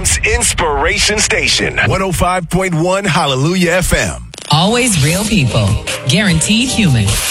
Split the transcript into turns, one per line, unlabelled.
Ingram's Inspiration Station, 105.1 Hallelujah FM.
Always real people, guaranteed human.